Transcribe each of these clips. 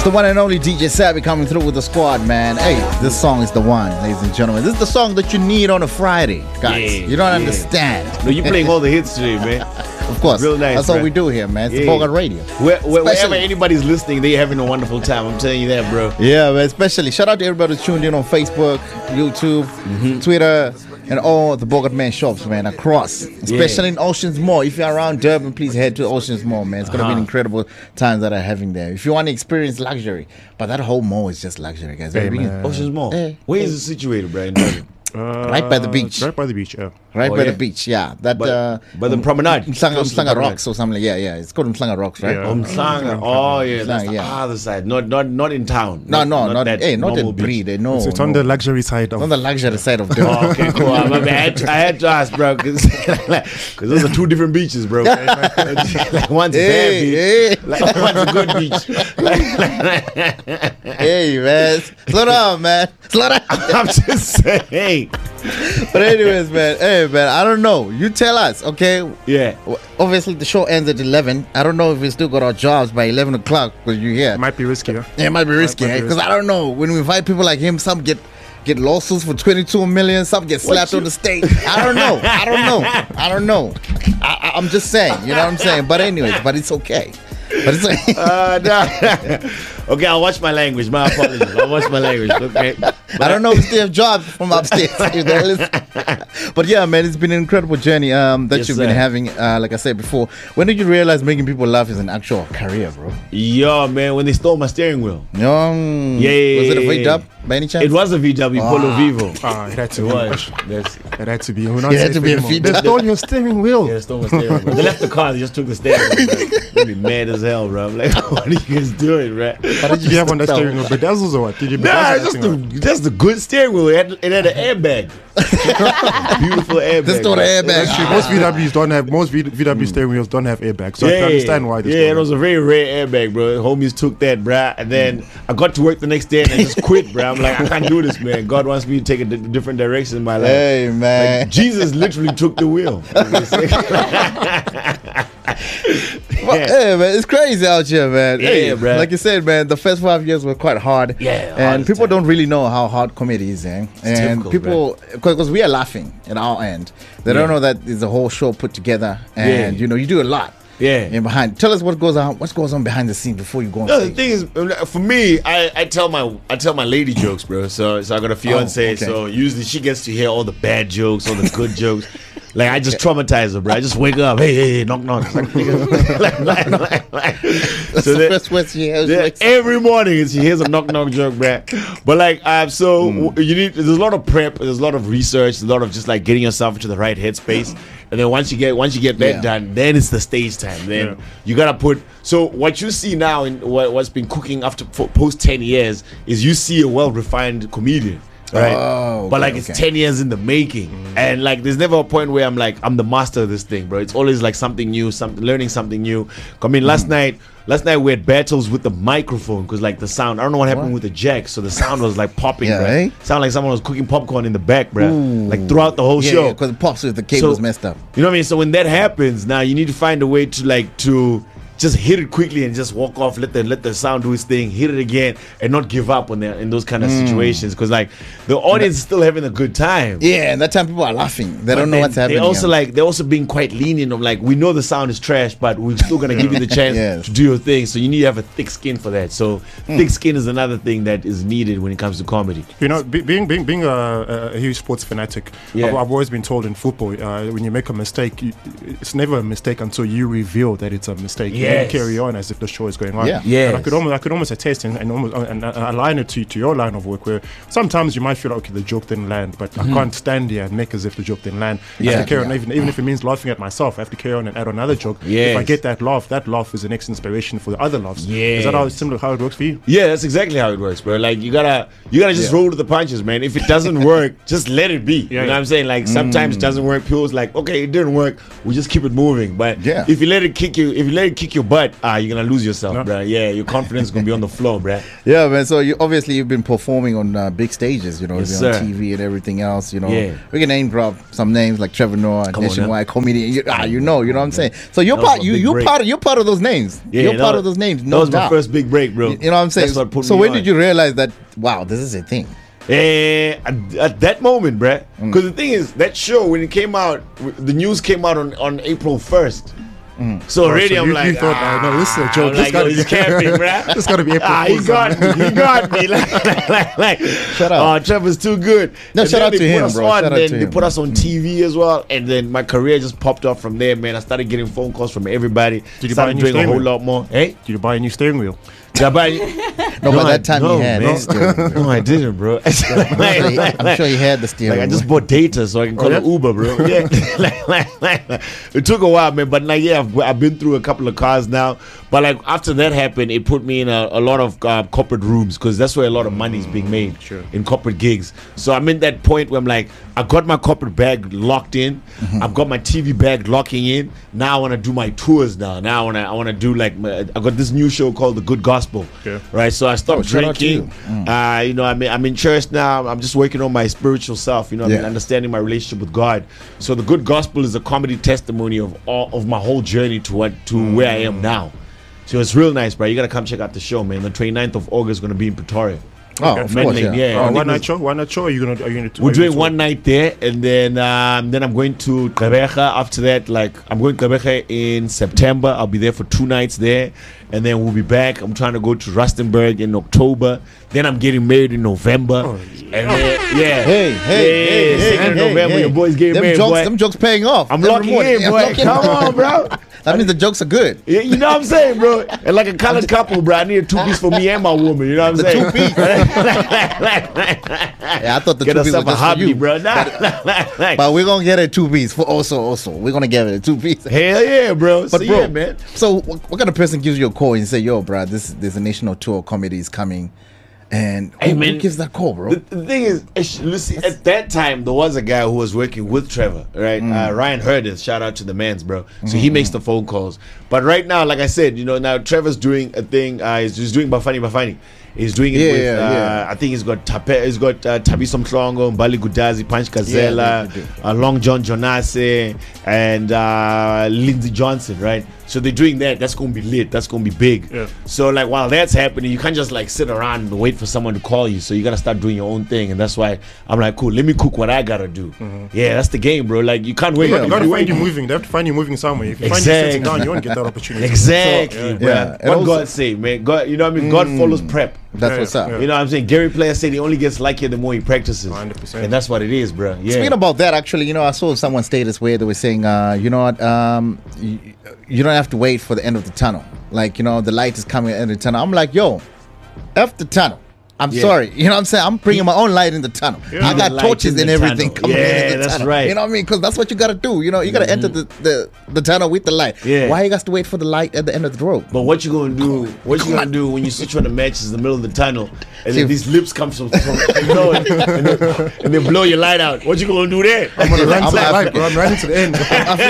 It's the one and only DJ Savvy coming through with the squad, man. Hey, this song is the one, ladies and gentlemen. This is the song that you need on a Friday, guys. You don't understand. No, you're playing all the hits today, man. Of course. Real nice, That's bro. what we do here, man. It's the Bogart Radio. Wherever anybody's listening, they're having a wonderful time. I'm telling you that, bro. Yeah, man. Especially shout out to everybody who's tuned in on Facebook, YouTube, Twitter, and all the Bogart Man shops, man, across. Especially in Oceans Mall. If you're around Durban, please head to Oceans Mall, man. It's going to be an incredible time that I'm having there. If you want to experience luxury, but that whole mall is just luxury, guys. Hey, Oceans Mall. Where is it situated, Brian? Right by the beach. Right by the beach, yeah. Right by the beach, yeah. That by the promenade. Mhlanga Rocks or something. Yeah. It's called Mhlanga Rocks, right? Yeah. Mhlanga. Oh yeah, that's the yeah. other side. Not in town. No, not that that normal breed. beach. No, It's on the luxury side of on the luxury side of Durban. Oh, okay, cool. I had to ask, bro, because those are two different beaches, bro. Like one's bad beach, like one's a good beach. Hey, man, slow down, man. Slow down. I'm just saying. But anyways, man, hey, man, I don't know. You tell us, okay? Yeah. Obviously, the show ends at 11. I don't know if we still got our jobs by 11 o'clock because you're here. It might be risky, yeah. Yeah, it might be risky, because I don't know. When we invite people like him, some get lawsuits for 22 million, some get slapped on the stage. I don't know. I'm just saying, you know what I'm saying? But anyways, but it's okay. But it's okay. No. Okay, I'll watch my language. My apologies. I'll watch my language. Okay. I don't know if they have jobs from upstairs. But yeah, man, it's been an incredible journey that Yes, you've been sir. having. Like I said before, when did you realize making people laugh is an actual career, bro? Yo, man, when they stole my steering wheel. Yeah. Was it a V-dub by any chance? It was a VW Polo Vivo. It had to It be. was. That's, It had to be. It had to be a feed. They stole your steering wheel. yeah, they stole my steering wheel. They left the car. They just took the steering wheel. Bro. Really mad as hell, bro. I'm like, what are you guys doing, bro? What did you have on that steering wheel? Bedazzles or what? Did you Nah, bedazzle it's that just thing? that's the good steering wheel. It had an airbag. Beautiful airbag. Just throw the airbag. Actually, most VWs don't have. Most VW steering wheels don't have airbags, so I can understand why. They Yeah, it was a very rare airbag, bro. Homies took that, bruh. And then I got to work the next day and I just quit, bruh. I'm like, I can't do this, man. God wants me to take a different direction in my life. Hey, man. Like, Jesus literally took the wheel. Well, hey, man, it's crazy out here, man. Yeah, Hey, bruh. like you said, man, the first 5 years were quite hard. Yeah, hard and as people time. don't really know how hard comedy is, eh? And difficult, people, because we are laughing at our end, they don't know that there's a whole show put together, and you know, you do a lot. Yeah. And behind, tell us what goes on behind the scenes before you go on No, the stage. thing is, for me, I tell my lady jokes, bro. So I got a fiance, okay. so usually she gets to hear all the bad jokes, all the good jokes. Like I just traumatize her, bro. I just wake up, hey, knock. Like, That's so the that- first word she hears. yeah, like, every morning she hears a knock joke, bruh. But like, you need. There's a lot of prep. There's a lot of research. A lot of just like getting yourself into the right headspace. And then once you get that done, then it's the stage time. Then you gotta put. So what you see now in what's been cooking after post 10 years is you see a well refined comedian. Right, Oh, but okay, like it's okay. 10 years in the making, and like there's never a point where I'm like I'm the master of this thing, bro. It's always like something new, learning something new. I mean, last night we had battles with the microphone because like the sound. I don't know what happened with the jack, so the sound was like popping, Yeah, bro. eh? Sound like someone was cooking popcorn in the back, bro. Like throughout the whole yeah, show. because it pops with the cable's messed up. You know what I mean? So when that happens, now you need to find a way to just hit it quickly and just walk off. Let the sound do its thing. Hit it again and not give up when they're in those kind of situations. Because like the audience is still having a good time. Yeah, and that time people are laughing. They don't know what's happening. They're also being quite lenient of like, we know the sound is trash, but we're still gonna give you the chance Yes. to do your thing. So you need to have a thick skin for that. So thick skin is another thing that is needed when it comes to comedy. You know, being a huge sports fanatic, Yeah. I've always been told in football, when you make a mistake, it's never a mistake until you reveal that it's a mistake. You Yes. carry on as if the show is going on. Yeah. Yes. And I could almost attest and align it to your line of work, where sometimes you might feel like, okay, the joke didn't land, but I can't stand here and make as if the joke didn't land. I have to carry on, even if it means laughing at myself. I have to carry on and add another joke. If I Yes. get that laugh is the next inspiration for the other laughs. Yes. Is that how it works for you? Yeah, that's exactly how it works, bro. Like you gotta just roll with the punches, man. If it doesn't work, just let it be. You know what I'm saying? Like sometimes it doesn't work. People's like, okay, it didn't work. We just keep it moving. But Yeah. if you let it kick you kick your butt, you're gonna lose yourself, bruh. Yeah, your confidence is gonna be on the floor, bruh. Yeah, man. So you've been performing on big stages, you know, Yes, on sir. TV and everything else, you know. Yeah. We can name drop some names like Trevor Noah, Come on, Nationwide Comedian. You know what I'm saying. So you're That was part, my big break. you're part of those names. Yeah, you're that part was- of those names. That No was my doubt. first big break, bro. You know what I'm saying. That's what put So me when on. did you realize that? Wow, this is a thing. At that moment, bruh. Because the thing is, that show when it came out, the news came out on April 1st. So already I'm you like, thought, no, this is a joke. I'm This like, gotta yo, he's be- camping, bruh. This gotta be April He Fool's, got me. He got me. Like, Shut up. Oh, Trevor's too good. No, And shout then out they to put him, us bro. on, Shout out then to they him. put us on TV as well, and then my career just popped off from there, man. I started getting phone calls from everybody. Did you buy a Started new doing a steering whole wheel? lot more. Hey, Did you buy a new steering wheel? did I buy? No, by that time no, he had man. it still. No, I didn't, bro. I'm sure he had the steering. Like I just bought data so I can call yeah? it Uber, bro. Yeah, it took a while, man. But like, yeah, I've been through a couple of cars now. But like after that happened, it put me in a lot of corporate rooms because that's where a lot of money is being made Sure. in corporate gigs. So I'm in that point where I'm like, I got my corporate bag locked in. I've got my TV bag locking in. Now I want to do my tours. Now I want to do like I got this new show called The Good Gospel. Okay. Right. So I stopped shout out to drinking. you. You know, I'm in church now. I'm just working on my spiritual self. You know, I mean, Yeah. understanding my relationship with God. So the Good Gospel is a comedy testimony of all of my whole journey to where I am now. So it's real nice, bro. You gotta come check out the show, man. The 29th of August is gonna be in Pretoria. Oh, of Man course, Lane, yeah. yeah. I Oh, think one it was- night show? One night show? Are you gonna We're are you doing gonna- one night there, and then I'm going to Gqeberha. After that, like I'm going to Gqeberha in September. I'll be there for 2 nights there, and then we'll be back. I'm trying to go to Rustenburg in October. Then I'm getting married in November. And then, yeah. Hey, second of November, your boy's getting married, boy. Them jokes paying off. I'm Every locking morning. in, I'm boy. locking Come in. on, bro. That means the jokes are good. Yeah, you know what I'm saying, bro? And like a colored couple, bro, I need a 2-piece for me and my woman. You know what I'm saying? 2-piece. Yeah, I thought the Get 2-piece was yourself a just for hobby, you. bro. Nah. But we're gonna get a 2-piece for also. We're gonna get it a 2-piece. Hell yeah, bro. But So, bro, yeah, man. so what kind of person gives you a call and you say, "Yo, bro, there's a national tour of comedy is coming," and Hey, who man. gives that call, bro? The thing is, Lucy, at that time, there was a guy who was working with Trevor, right? Ryan Herdis, shout out to the mans, bro. So he makes the phone calls. But right now, like I said, you know, now Trevor's doing a thing. He's doing Bafani. He's doing it Yeah, with, yeah. I think he's got Tabiso Mhlongo, Mbali Gudazi, Punch Gazella, they do. Long John Jonase, and Lindsey Johnson, right? So they're doing that. That's going to be lit. That's going to be big. Yeah. So like while that's happening, you can't just like sit around and wait for someone to call you. So you got to start doing your own thing. And that's why I'm like, cool, let me cook what I got to do. Yeah, that's the game, bro. Like you can't wait. You gotta You find you wait. moving. They have to find you moving somewhere. If you find you sitting Exactly. down, you won't get that opportunity. Exactly, So, bro. Yeah. And What also- God say, man. God, you know what I mean? God follows prep. That's Yeah, what's up. yeah. You know what I'm saying? Gary Player said he only gets luckier the more he practices. 100%. And that's what it is, bro. Yeah. Speaking about that, actually, you know, I saw someone's status where they were saying, you know what, you don't have to wait for the end of the tunnel. Like, you know, the light is coming at the end of the tunnel. I'm like, yo, F the tunnel. I'm Yeah. sorry. You know what I'm saying? I'm bringing my own light in the tunnel. Yeah. I got Light torches in and the everything tunnel. coming Yeah, in the that's tunnel. right. You know what I mean? Because that's what you got to do. You know, you got to enter the tunnel with the light. Yeah. Why you got to wait for the light at the end of the road? But what you gonna do? What you gonna do when you switch on the matches in the middle of the tunnel, and then these lips come from blowing, and they blow your light out? What you gonna do there? I'm gonna run to the I'm light, bro. I'm running to the end.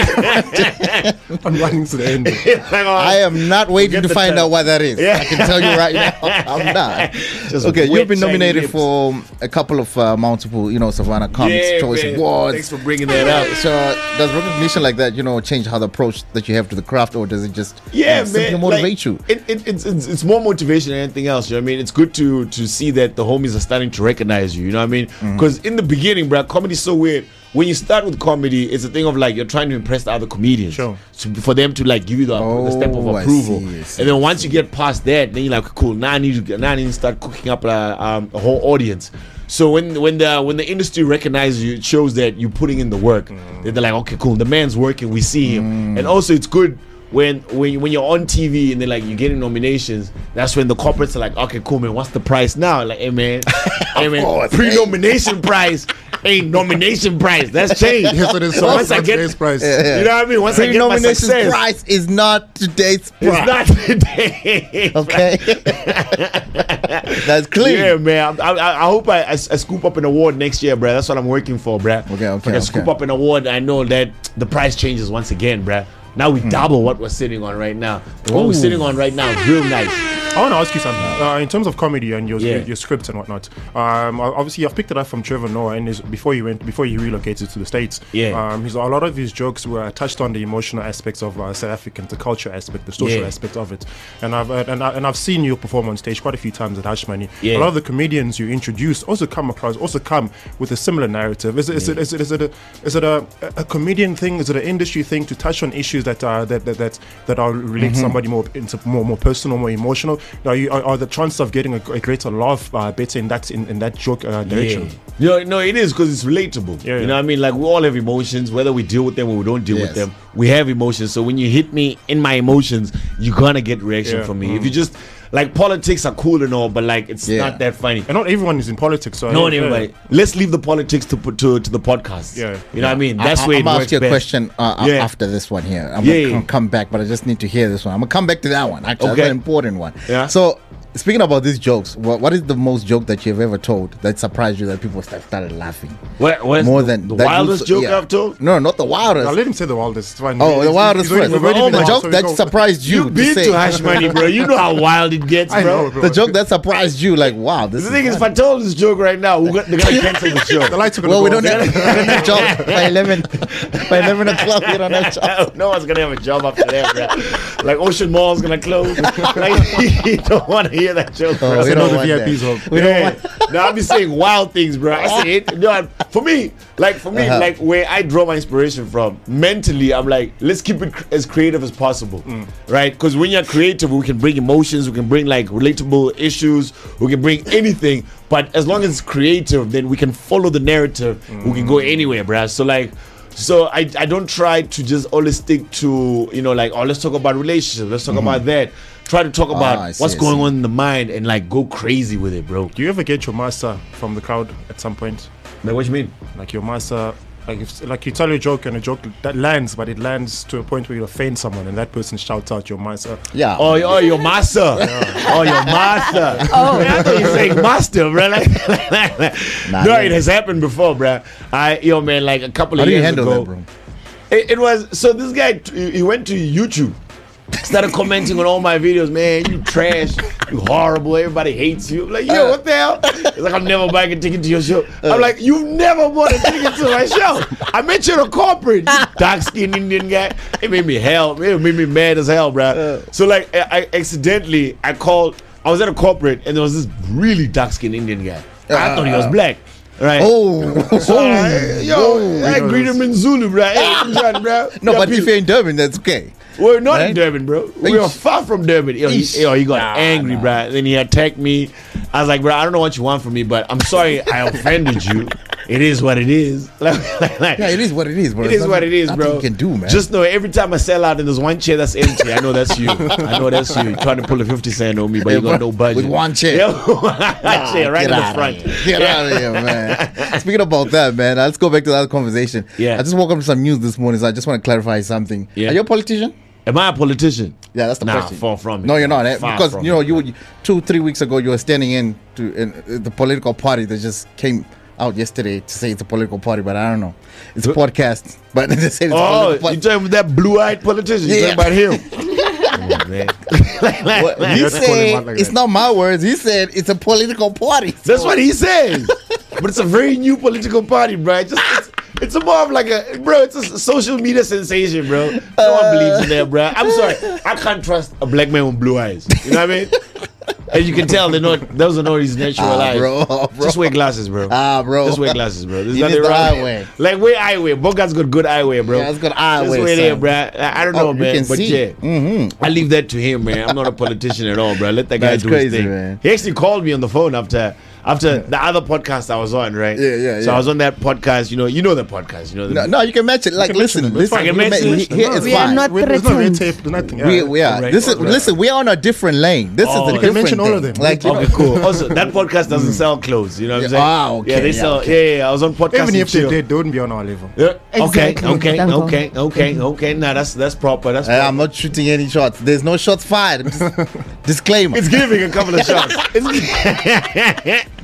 I'm running to the end. I am not waiting Forget to the find tunnel. out what that is. Yeah. I can tell you right now. I'm not. Just Okay, wet, you've been shiny nominated lips. for a couple of multiple, you know, Savannah Comics Yeah, Choice man. Awards. Thanks for bringing that up. So does recognition like that, you know, change how the approach that you have to the craft, or does it just Yeah, simply man. motivate like, you? It's more motivation than anything else. You know what I mean? It's good to see that the homies are starting to recognize you. You know what I mean? Mm-hmm. Because in the beginning, bro, comedy's so weird. When you start with comedy, it's a thing of like you're trying to impress the other comedians, Sure. for them to like give you the stamp of Oh, I approval. see, I see, And then once you get past that, then you're like, cool. Now I need to start cooking up a whole audience. So when the industry recognizes you, it shows that you're putting in the work. They're like, okay, cool. The man's working. We see him. And also, it's good when you're on TV and they're like you're getting nominations. That's when the corporates are like, okay, cool, man. What's the price now? Like, hey man, course, pre-nomination price ain't nomination price. That's changed. Yes, it is. So once I get today's price. you know what I mean? Once I get my Pre-nomination success, price is not today's it's price. not today. Okay, that's clear. Yeah, man. I hope I scoop up an award next year, bruh. That's what I'm working for, bruh. Okay, If I can scoop up an award, I know that the price changes once again, bruh. Now we double what we're sitting on right now. The one we're sitting on right now is real nice. I want to ask you something. In terms of comedy and your Yeah. your scripts and whatnot, obviously I've picked it up from Trevor Noah, and before he relocated to the States. Yeah. A lot of his jokes were touched on the emotional aspects of South African, the culture aspect, the social Yeah. aspect of it. And I've seen you perform on stage quite a few times at Hush Money. Yeah. A lot of the comedians you introduce also come with a similar narrative. Is it a comedian thing? Is it an industry thing to touch on issues that are relate to somebody more personal, more emotional? Are the chances of getting a greater laugh better in that joke direction? Yeah. No, it is because it's relatable. Yeah, You know what I mean? Like, we all have emotions, whether we deal with them or we don't deal with Yes. them. We have emotions. So when you hit me in my emotions, you're going to get reaction Yeah. from me. If you just, like, politics are cool and all, but, like, it's Yeah. not that funny. And not everyone is in politics. So No, everybody. Let's leave the politics to the podcast. Yeah. You know what I mean? That's where I'm it gonna works ask you a best. question Yeah. after this one here. I'm Yeah, gonna yeah. come back, but I just need to hear this one. I'm gonna come back to that one. Actually, Okay. that's an important one. Yeah. So, speaking about these jokes, what is the most joke that you've ever told that surprised you that people started laughing? What's More the, than the that you wildest s- joke yeah. I've told? No, not the wildest. Now let him say the wildest. It's fine. Oh, the wildest He's already- first. we've already been The wild, joke so we that go. surprised you You've to been say. to Hash Money, bro. You know how wild it gets, I bro. know, bro. The joke that surprised you, like, wow, this The is thing is, if funny. I told this joke right now, they're gonna cancel the show. The lights are gonna Well, go we don't off. have jobs by 11. By 11 o'clock, we don't have jobs. No one's gonna have a job after that, bro. Like Ocean Mall's gonna close. Like, you don't want to hear that joke, bro. Oh, we I know don't the want that. VIPs home. We don't Yeah. want. No, I'll be saying wild things, bro. I say it. No, for me, like where I draw my inspiration from, mentally, I'm like, let's keep it as creative as possible, right? Because when you're creative, we can bring emotions, we can bring like relatable issues, we can bring anything. But as long as it's creative, then we can follow the narrative. We can go anywhere, bro. So I don't try to just always stick to, you know, like, oh, let's talk about relationships, let's talk about that. Try to talk about I see, what's I going see. on in the mind and like go crazy with it, bro. Do you ever get your master from the crowd at some point? Like, what you mean? Like your master, like you tell a joke and a joke that lands, but it lands to a point where you offend someone and that person shouts out your master. Yeah. Oh, your master. Oh, your master. Oh. Man, I thought you saying master, bro. Like, Nah, no, man. it has happened before, bro. Man, like a couple How of do you years handle ago. that, bro? It was, so this guy, he went to YouTube. Started commenting on all my videos, man. You trash, you horrible. Everybody hates you. I'm like, yo, what the hell? It's like, I'm never buying a ticket to your show. I'm like, you've never bought a ticket to my show. I met you at a corporate, dark-skinned Indian guy. It made me mad as hell, bro. So like, I accidentally, I was at a corporate and there was this really dark-skinned Indian guy. I thought he was black. Right. Oh, So I greet him in Zulu, bro. Hey, John, bro. no, Yeah, but if people- you're in Durban, that's okay. we're not in Right? Durban, bro. We are Eesh. far from Durban. He got Nah, angry, bro. Then he attacked me. I was like, bro, I don't know what you want from me, but I'm sorry I offended you. It is what it is. Yeah, it is what it is, bro. It There's is what it is, nothing bro. you can do, man. Just know every time I sell out and there's one chair that's empty, I know that's you. I know that's you. You're trying to pull a 50 cent on me, but you got no budget. With one chair. Yeah, one chair right Get in the outta front. here. Get out of here, man. Speaking about that, man, let's go back to that conversation. Yeah. I just woke up to some news this morning, so I just want to clarify something. Yeah. Are you a politician? Am I a politician? Yeah, that's the Nah, question. far from it. No, you're not. Far Because, from you know, it. you 2-3 weeks ago, you were standing in the political party that just came out yesterday to say it's a political party, but I don't know. It's a podcast, but they say it's a Oh, political you party. talking about that blue-eyed politician? You Yeah. talking about him? Oh, man. Well, he Let's call him said, out like it's that. not my words. He said it's a political party. That's So- what he says. But it's a very new political party, bro. It's a more of like it's a social media sensation, bro. No one believes in that, bro. I'm sorry. I can't trust a black man with blue eyes. You know what I mean? As you can tell, those are not his natural eyes. bro. Just wear glasses, bro. Bro. Just wear glasses, bro. There's You nothing need the wrong. eyewear. Like wear eyewear. Bogart's got good eyewear, bro. Yeah, it's got eyewear, Just wear there, son. bro. I don't Oh, know, you man. can But see. yeah, I leave that to him, man. I'm not a politician at all, bro. Let that guy That's do crazy, his thing. man. He actually called me on the phone after the other podcast I was on, right? Yeah. So I was on that podcast. You know the podcast. You know the No, you can match it. Like, can mention listen, it. It's listen. fine. I can we mention ma- it. here it's We are fine. not There's no red threatened. tape, there's nothing. We are. Right. Listen, we're on a different lane. This is Oh, a you can different mention all thing. of them. Like, you know, Okay, cool. Also, that podcast doesn't sell clothes. You know what I'm Yeah. saying? Ah, okay, Yeah, they yeah, sell. okay. Yeah. I was on podcast. Even if Chill. they did, they wouldn't be on our level. Yeah. Okay. Exactly, Danko. Okay. Nah, that's proper. That's proper. I'm not shooting any shots. There's no shots fired. I'm just- disclaimer. It's giving a couple of shots. It's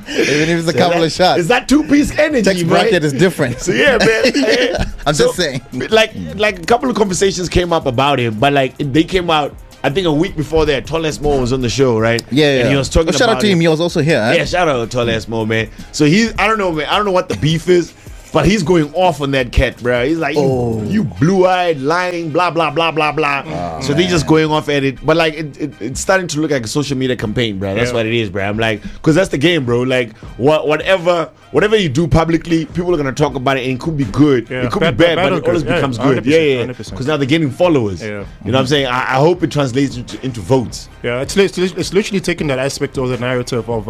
Even if it's a couple of shots. It's that two-piece energy, Text man. bracket is different. So yeah, man. I'm just saying. Like a couple of conversations came up about it, but like they came out. I think a week before that, Toles Mo was on the show, right? Yeah. And he was talking about. Shout out to him. He was also here. Huh? Yeah, shout out to Toles Mo, man. So I don't know, man. I don't know what the beef is. But he's going off on that cat, bro. He's like, you blue-eyed, lying, blah, blah, blah, blah, blah. So they're just going off at it. But, like, it's starting to look like a social media campaign, bro. That's what it is, bro. I'm like, because that's the game, bro. Like, whatever you do publicly, people are going to talk about it, and it could be good. Yeah. It could be bad, but it always becomes good. Yeah. Because now they're getting followers. Yeah. You know what I'm saying? I hope it translates into votes. Yeah, it's literally taking that aspect of the narrative of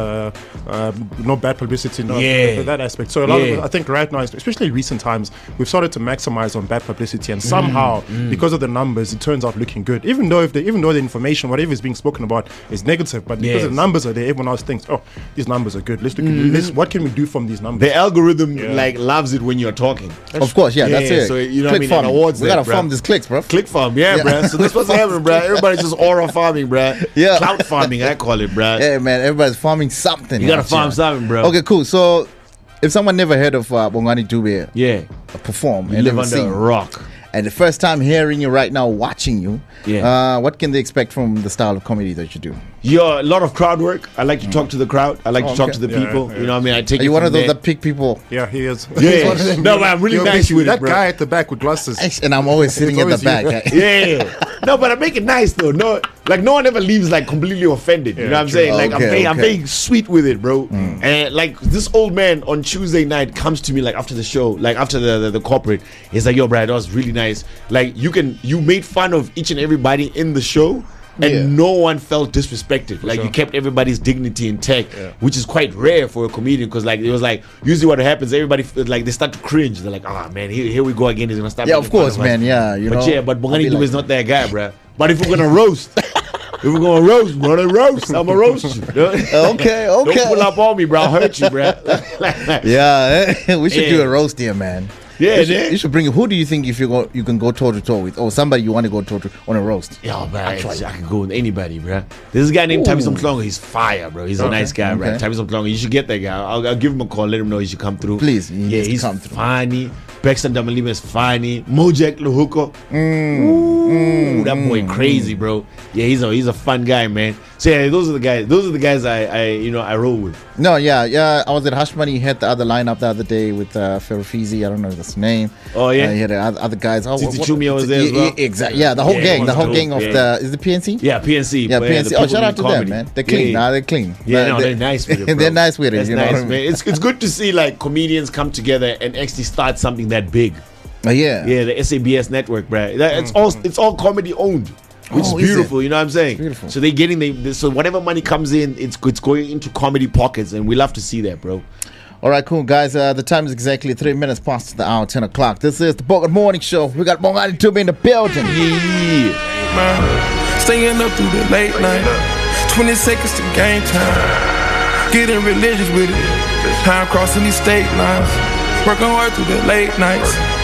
no bad publicity, that aspect. So a lot of, I think right now, especially recent times, we've started to maximize on bad publicity, and somehow because of the numbers, it turns out looking good. Even though the information, whatever is being spoken about, is negative, but because the numbers are there, everyone else thinks, oh, these numbers are good. Let's look at what can we do from these numbers. The algorithm like loves it when you're talking. Of course, that's it. So you know what I mean? Awards we gotta farm these clicks, bro. Click farm, bro. So that's what's happening, bro. Everybody's just aura farming, bro. Yeah, cloud farming, I call it, bro. Yeah, man. Everybody's farming something. You gotta farm something, bro. Okay, cool. So, if someone never heard of Bongani Dube, perform, you live under a rock, and the first time hearing you right now, watching you, what can they expect from the style of comedy that you do? A lot of crowd work. I like to talk to the crowd. I like to talk to the people. You know what I mean? I take. Are you one of those that pick people? Yeah, he is. Yeah. No, but I'm really nice with that it, guy at the back with glasses. And I'm always sitting at the back. Yeah. No, but I make it nice though. No, like no one ever leaves like completely offended. You know what I'm saying? Like I'm very sweet with it, bro. And like this old man on Tuesday night comes to me like after the show, like after the corporate. He's like, "Yo, bro, that was really nice. Like you made fun of each and everybody in the show." And no one felt disrespected. Like you kept everybody's dignity intact, which is quite rare for a comedian. Because like it was like usually what happens, everybody like they start to cringe. They're like, "Ah, man, here we go again. He's gonna start." Yeah, of course, man. Yeah, but Bongani Dube is not that guy, bro. But if we're gonna roast, brother, roast. I'm a roast you. Okay. Don't pull up on me, bro. I'll hurt you, bro. We should do a roast here, man. Yeah, you should bring. Who do you think if you can go toe to toe with, or somebody you want to go toe to on a roast? Yeah, man, I can go with anybody, bro. There's a guy named Thabiso Mhlongo. He's fire, bro. He's a nice guy, bro. Thabiso Mhlongo. You should get that guy. I'll give him a call. Let him know he should come through. Please, he's come through. funny. Baxter Damalima is funny. Mojak Luhuko. That boy crazy, bro. Yeah, he's a fun guy, man. So yeah, those are the guys I roll with. No, I was at Hush Money. He had the other lineup the other day with Ferofizi. I don't know that's his name. Oh yeah, he had other guys. Titi Chumia was there as well. Exactly. Yeah, the whole gang of the is the PNC. Yeah, PNC. Yeah, PNC. Oh, shout out to them, man. They're clean. They're clean. Yeah, they're nice with it. Bro. They're nice with it. That's nice, man. It's good to see like comedians come together and actually start something that big. Yeah, the SABS network, bro. It's all comedy owned, which is beautiful. You know what I'm saying? Beautiful. So they're getting so whatever money comes in, it's going into comedy pockets, and we love to see that, bro. All right, cool, guys. The time is exactly 3 minutes past the hour, 10 o'clock. This is the Bogart Morning Show. We got Bongani Dube in the building. Man, staying up through the late night. 20 seconds to game time. Getting religious with it. Time crossing these state lines. Working hard through the late nights.